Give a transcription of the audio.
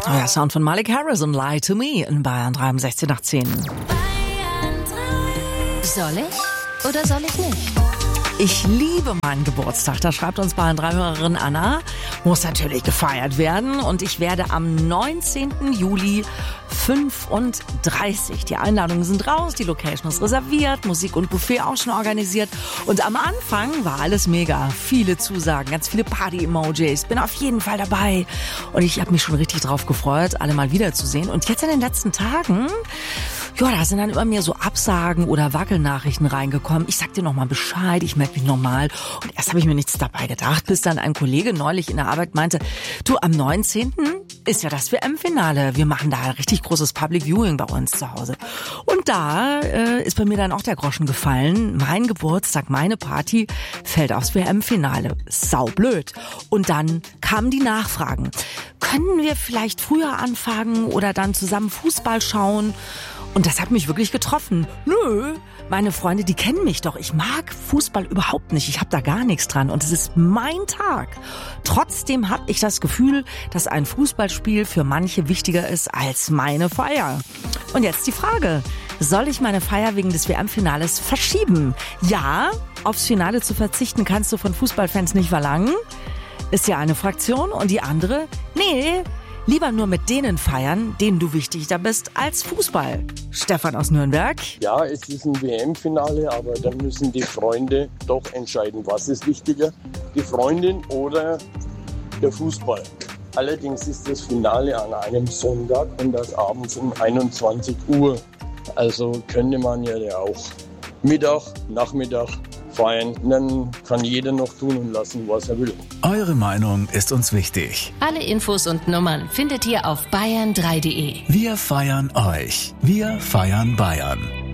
Neuer Sound von Malik Harris und Lie to Me in Bayern 3 um 16 nach 10. Soll ich oder soll ich nicht? Ich liebe meinen Geburtstag. Da schreibt uns Bayern 3 Hörerin Anna. Muss natürlich gefeiert werden. Und ich werde am 19. Juli 35. Die Einladungen sind raus, die Location ist reserviert, Musik und Buffet auch schon organisiert. Und am Anfang war alles mega. Viele Zusagen, ganz viele Party-Emojis. Bin auf jeden Fall dabei. Und ich habe mich schon richtig drauf gefreut, alle mal wiederzusehen. Und jetzt in den letzten Tagen, ja, da sind dann immer mehr so Absagen oder Wackelnachrichten reingekommen. Ich sag dir nochmal Bescheid, ich melde mich nochmal. Und erst habe ich mir nichts dabei gedacht, bis dann ein Kollege neulich in der Arbeit meinte, du, am 19. ist ja das WM-Finale. Wir machen da ein richtig großes Public Viewing bei uns zu Hause. Und da ist bei mir dann auch der Groschen gefallen. Mein Geburtstag, meine Party fällt aufs WM-Finale. Saublöd. Und dann kamen die Nachfragen. Können wir vielleicht früher anfangen oder dann zusammen Fußball schauen? Und das hat mich wirklich getroffen. Nö, meine Freunde, die kennen mich doch. Ich mag Fußball überhaupt nicht. Ich habe da gar nichts dran. Und es ist mein Tag. Trotzdem habe ich das Gefühl, dass ein Fußballspiel für manche wichtiger ist als meine Feier. Und jetzt die Frage. Soll ich meine Feier wegen des WM-Finales verschieben? Ja, aufs Finale zu verzichten kannst du von Fußballfans nicht verlangen. Ist ja eine Fraktion. Und die andere? Nee, lieber nur mit denen feiern, denen du wichtiger bist als Fußball. Stefan aus Nürnberg. Ja, es ist ein WM-Finale, aber dann müssen die Freunde doch entscheiden, was ist wichtiger, die Freundin oder der Fußball. Allerdings ist das Finale an einem Sonntag und das abends um 21 Uhr. Also könnte man ja auch Mittag, Nachmittag feiern. Dann kann jeder noch tun und lassen, was er will. Eure Meinung ist uns wichtig. Alle Infos und Nummern findet ihr auf bayern3.de. Wir feiern euch. Wir feiern Bayern.